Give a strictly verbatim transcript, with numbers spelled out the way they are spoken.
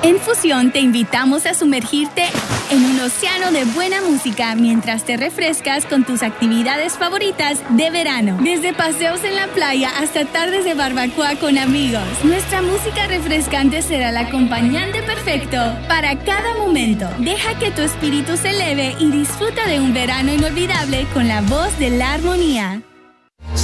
En Fusión te invitamos a sumergirte en un océano de buena música mientras te refrescas con tus actividades favoritas de verano. Desde paseos en la playa hasta tardes de barbacoa con amigos. Nuestra música refrescante será el acompañante perfecto para cada momento. Deja que tu espíritu se eleve y disfruta de un verano inolvidable con la voz de la armonía.